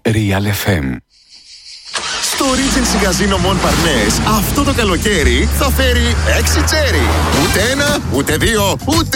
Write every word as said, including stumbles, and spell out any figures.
Real εφ εμ. Στο Regency Casino Mon Parnes αυτό το καλοκαίρι θα φέρει έξι τσέρι. Ούτε ένα, ούτε δύο, ούτε